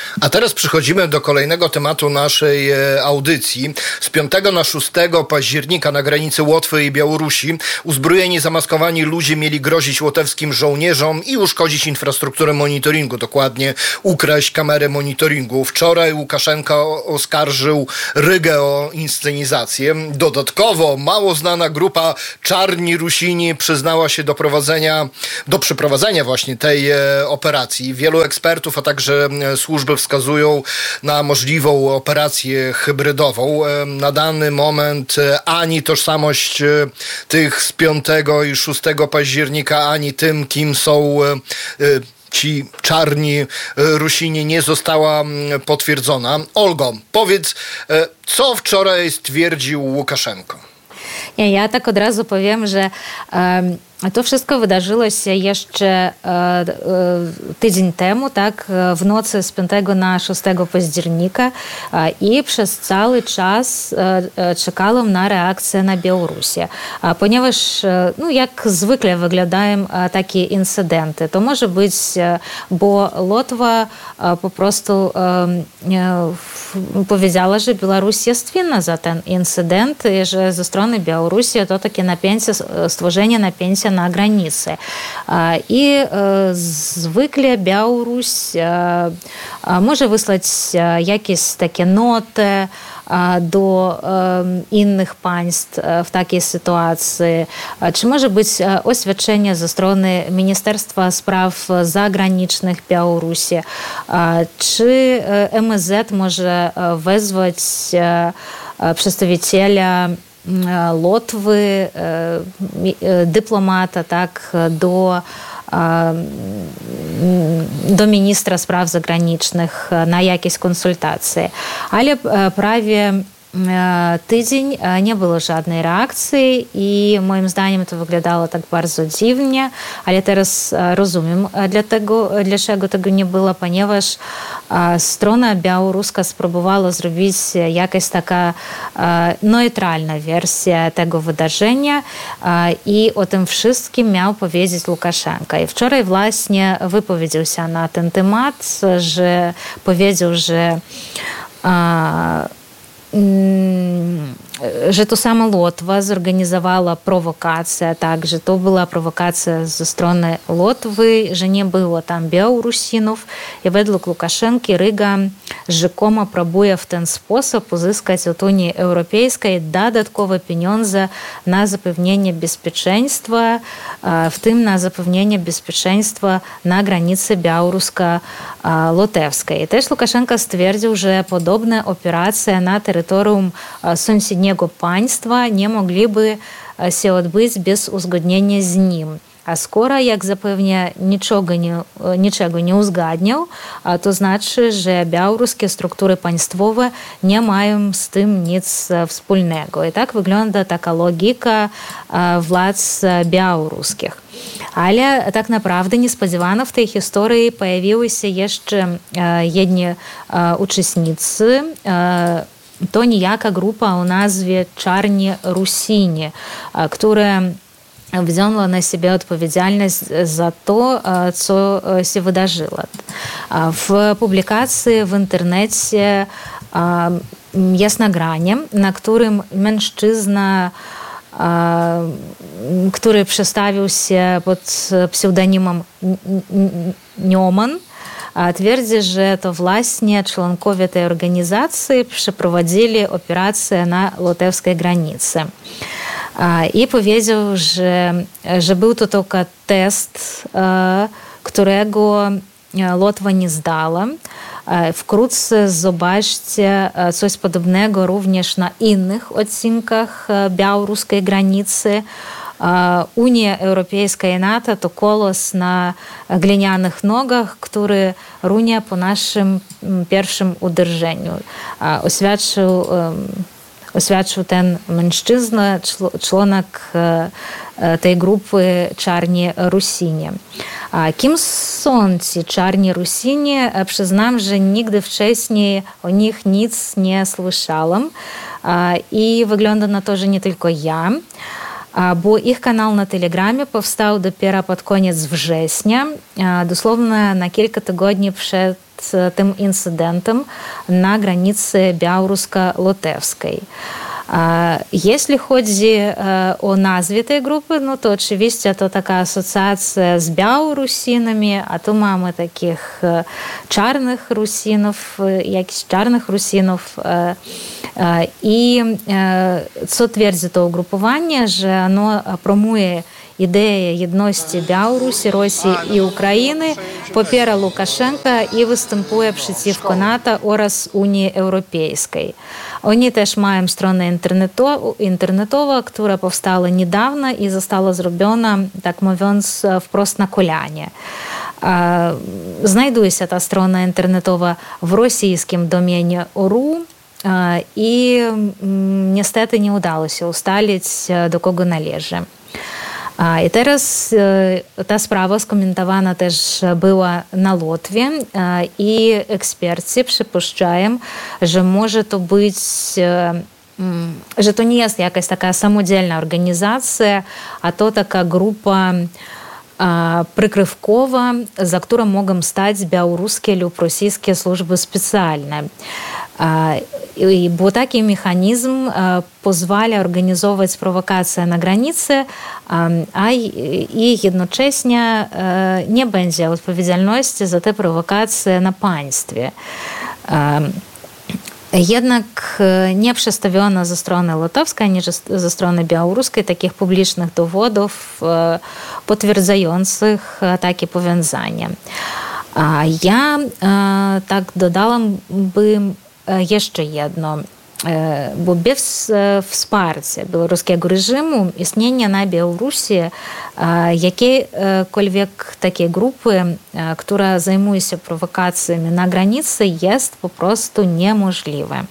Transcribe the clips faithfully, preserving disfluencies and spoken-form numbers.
A teraz przechodzimy do kolejnego tematu naszej audycji. Z piątego na szóstego października na granicy Łotwy i Białorusi uzbrojeni, zamaskowani ludzie mieli grozić łotewskim żołnierzom i uszkodzić infrastrukturę monitoringu, dokładnie ukraść kamerę monitoringu. Wczoraj Łukaszenka oskarżył Rygę o inscenizację. Dodatkowo mało znana grupa Czarni Rusini przyznała się do prowadzenia, do przeprowadzenia właśnie tej operacji. Wielu ekspertów, a także służby wskazują na możliwą operację hybrydową. Na dany moment ani tożsamość tych z piątego i szóstego października, ani tym, kim są ci czarni Rusini, nie została potwierdzona. Olgo, powiedz, co wczoraj stwierdził Łukaszenko? Nie, ja tak od razu powiem, że um, to wszystko wydarzyło się jeszcze e, e, tydzień temu, tak, w nocy z piątego na szóstego października e, i przez cały czas e, e, czekałam na reakcję na Białorusię. E, ponieważ, e, no, jak zwykle wyglądają e, takie incydenty, to może być, e, bo Łotwa e, po prostu e, e, powiedziała, że Białoruś jest winna za ten incydent i że ze strony Białorusi to takie napięcie, stworzenie napięcia na granicy. I zwykle Białoruś może wysłać jakieś takie noty do innych państw w takiej sytuacji. Czy może być oświadczenie ze strony Ministerstwa Spraw Zagranicznych Białorusi? Czy M S Z może wezwać przedstawiciela Łotwy, dyplomata, tak, do, do ministra spraw zagranicznych na jakieś konsultacje. Ale prawie tydzień nie było żadnej reakcji i moim zdaniem to wyglądało tak bardzo dziwnie, ale teraz rozumiem, dlatego, dlaczego tego nie było, ponieważ strona białoruska spróbowała zrobić jakaś taka neutralna wersja tego wydarzenia i o tym wszystkim miał powiedzieć Łukaszenka. I wczoraj właśnie wypowiedział się na ten temat, że powiedział, że że to sama Łotwa zorganizowała prowokację, tak, że to była prowokacja ze strony Łotwy, że nie było tam Białorusinów i według Łukaszenki Ryga rzekomo próbuje w ten sposób uzyskać od Unii Europejskiej dodatkowe pieniądze na zapewnienie bezpieczeństwa, w tym na zapewnienie bezpieczeństwa na granicy białorusko-łotewskiej. I też Łukaszenka stwierdził, że podobne operacje na terytorium sąsiedniego państwa nie mogliby się odbyć bez uzgodnienia z nim. A skoro, jak zapewne, niczego nie, niczego nie uzgadniał, to znaczy, że białoruskie struktury państwowe nie mają z tym nic wspólnego. I tak wygląda taka logika władz białoruskich. Ale tak naprawdę niespodziewanie w tej historii pojawiły się jeszcze jedni uczestnicy. To niejaka grupa o nazwie Czarni Rusini, która wzięła na siebie odpowiedzialność za to, co się wydarzyło. W publikacji w internecie jest nagranie, na którym mężczyzna, który przedstawił się pod pseudonimem Nioman, twierdzi, że to właśnie członkowie tej organizacji przeprowadzili operację na łotewskiej granicy. I powiedział, że, że był to tylko test, którego Łotwa nie zdała. Wkrótce zobaczcie coś podobnego również na innych odcinkach białoruskiej granicy. Unia Europejska i NATO to kolos na glinianych nogach, który runie po naszym pierwszym uderzeniu. Oświadczył, oświadczył ten mężczyzna, członek tej grupy Czarni Rusini. Kim są ci Czarni Rusini? Przyznam, że nigdy wcześniej o nich nic nie słyszałam i wygląda na to, że nie tylko ja. bo ich kanał na Telegramie powstał dopiero pod koniec września, dosłownie na kilka tygodni przed tym incydentem na granicy białorusko-litewskiej. Jeśli chodzi o nazwę tej grupy, no to oczywiście to taka asocjacja z Białorusinami, a tu mamy takich czarnych Rusinów, jakichś czarnych Rusinów. I co twierdzi to ugrupowanie, że ono promuje ideę jedności Białorusi, Rosji i Ukrainy, popiera Łukaszenka i występuje przeciwko NATO oraz Unii Europejskiej. Oni też mają stronę internetową, internetową, która powstała niedawno i została zrobiona, tak mówiąc, wprost na kolanie. Znajduje się ta strona internetowa w rosyjskim domenie ru i niestety nie udało się ustalić, do kogo należy. I teraz ta sprawa skomentowana też była na Łotwie i eksperci przypuszczają, że może to być, że to nie jest jakaś taka samodzielna organizacja, a to taka grupa przykrywkowa, za którą mogą stać białoruskie lub rosyjskie służby specjalne. Bo taki mechanizm pozwala organizować prowokacje na granicy, a i jednocześnie nie będzie odpowiedzialności za te prowokacje na państwie. Jednak nie przedstawiono ze strony litewskiej, ani ze strony białoruskiej takich publicznych dowodów potwierdzających takie powiązanie. Ja tak dodałam by jeszcze jedno, bo bez wsparcia białoruskiego reżimu istnienie na Białorusi jakiejkolwiek takiej grupy, która zajmuje się prowokacjami na granicy, jest po prostu niemożliwe.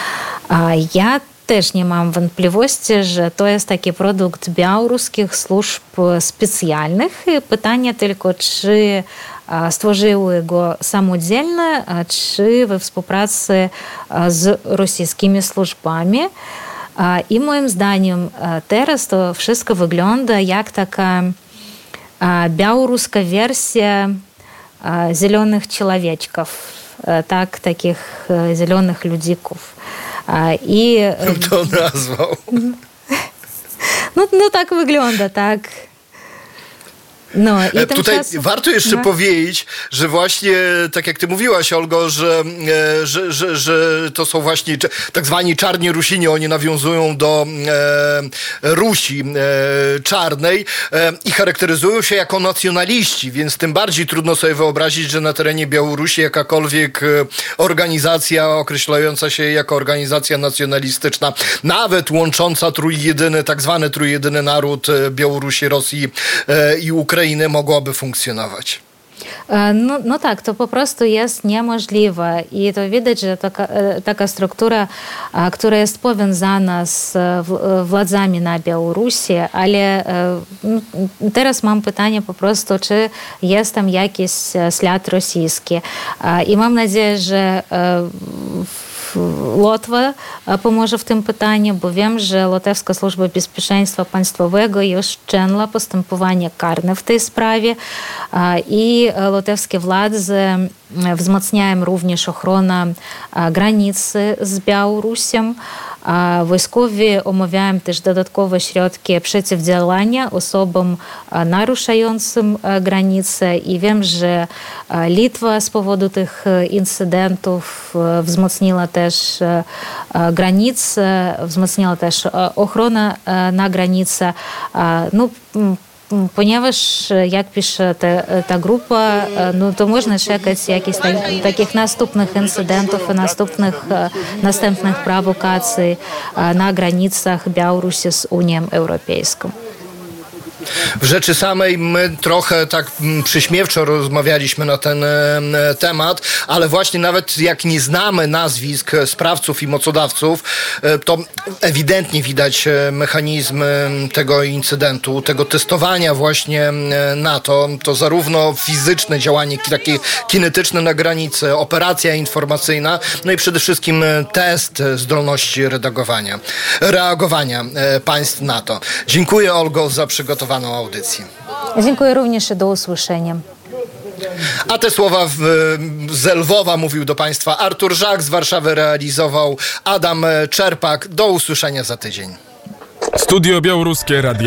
Ja też nie mam wątpliwości, że to jest taki produkt białoruskich służb specjalnych. Pytanie tylko, czy stworzyły go samodzielnie, czy we współpracy z rosyjskimi służbami. I moim zdaniem teraz to wszystko wygląda jak taka białoruska wersja zielonych человечков, tak, takich zielonych ludzików. I to nazwał. No, no tak wygląda, tak. No, i tutaj czasem... warto jeszcze no. powiedzieć, że właśnie, tak jak ty mówiłaś, Olgo, że, że, że, że to są właśnie tak zwani czarni Rusini, oni nawiązują do e, Rusi e, czarnej e, i charakteryzują się jako nacjonaliści, więc tym bardziej trudno sobie wyobrazić, że na terenie Białorusi jakakolwiek organizacja określająca się jako organizacja nacjonalistyczna, nawet łącząca trójjedyny, tak zwany trójjedyny naród Białorusi, Rosji e, i Ukrainy, mogłaby funkcjonować. No, no tak, to po prostu jest niemożliwe i to widać, że taka, taka struktura, która jest powiązana z władzami na Białorusi, ale teraz mam pytanie po prostu, czy jest tam jakiś ślad rosyjski i mam nadzieję, że Łotwa pomoże w tym pytaniu, bo wiem, że Łotewska Służba Bezpieczeństwa Państwowego już wszczęła postępowanie karne w tej sprawie i łotewskie władze wzmacniają również ochronę granicy z Białorusią. Wojskowi omawiają też dodatkowe środki przeciwdziałania osobom naruszającym granicę i wiem, że Litwa z powodu tych incydentów wzmocniła też granice, wzmocniła też ochronę na granicy. No, ponieważ, jak pisze ta, ta grupa, no to można czekać jakichś ta, takich następnych incydentów i następnych, następnych prowokacji na granicach Białorusi z Unią Europejską. W rzeczy samej my trochę tak przyśmiewczo rozmawialiśmy na ten temat, ale właśnie nawet jak nie znamy nazwisk sprawców i mocodawców, to ewidentnie widać mechanizm tego incydentu, tego testowania właśnie na to, to zarówno fizyczne działanie, takie kinetyczne na granicy, operacja informacyjna, no i przede wszystkim test zdolności redagowania, reagowania państw NATO. Dziękuję, Olgo, za przygotowaną audycję. Dziękuję również i do usłyszenia. A te słowa w, z Lwowa mówił do Państwa Artur Żak, z Warszawy realizował Adam Czerpak. Do usłyszenia za tydzień. Studio Białoruskie Radio.